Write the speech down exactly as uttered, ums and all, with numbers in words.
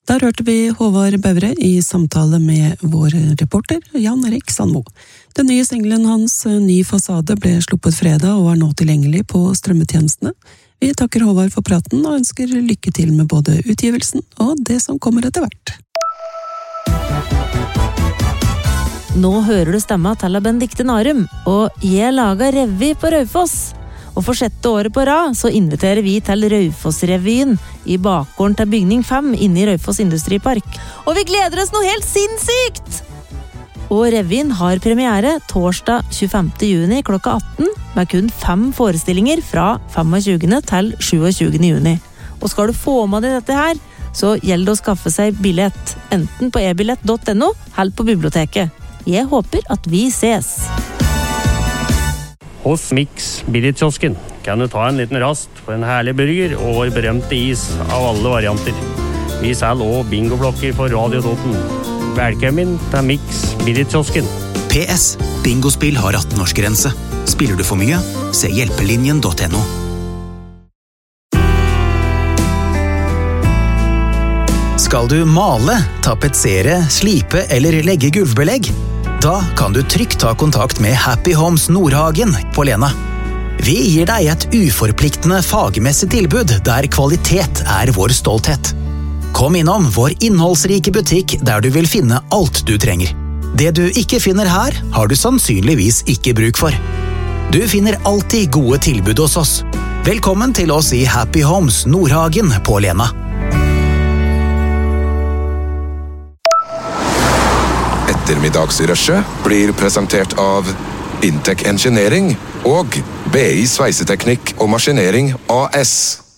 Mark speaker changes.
Speaker 1: Der hørte vi Håvard Bævre i samtale med vår reporter Jan Erik Sandmo. Den nye singelen hans, Ny fasade, ble sluppet fredag og er nå tilgjengelig på strømmetjenestene. Vi takker Håvard for praten og ønsker lykke til med både utgivelsen og det som kommer etter hvert.
Speaker 2: Nå hører du stemma til Benedikte Narum, og jeg lager revy på Raufoss. Og for sjette året på rad så inviterer vi til Raufoss-revyen i bakgården til bygning fem inne i Raufoss Industripark. Og vi gleder oss noe helt sinnssykt! Og revyen har premiere torsdag tjuefemte juni klokka atten med kun fem forestillinger fra femogtjugende til sjuogtjugende juni. Og skal du få med deg dette her, så gjelder det å skaffe seg billett, enten på e billett punktum no eller på biblioteket. Jeg håper at vi ses!
Speaker 3: Hos Mix Billigkiosken kan du ta en liten rast på en herlig burger og vår berømte is av alle varianter. Vi selger også bingoblokker for Radio Toten. Velkommen til Mix Billigkiosken.
Speaker 4: P S. Bingospill har atten-årsgrense. Spiller du for mye? Se hjelpelinjen punktum no. Skal du male, tapetsere, slipe eller legge gulvbelegg? Da kan du trygt ta kontakt med Happy Homes Nordhagen på Lena. Vi gir deg et uforpliktende fagmessig tilbud der kvalitet er vår stolthet. Kom innom vår innholdsrike butikk der du vil finne alt du trenger. Det du ikke finner her, har du sannsynligvis ikke bruk for. Du finner alltid gode tilbud hos oss. Velkommen til oss i Happy Homes Nordhagen på Lena.
Speaker 5: Ettermiddagsrushet blir presentert av Intec Engineering og B I Sveiseteknikk og Maskinering A S.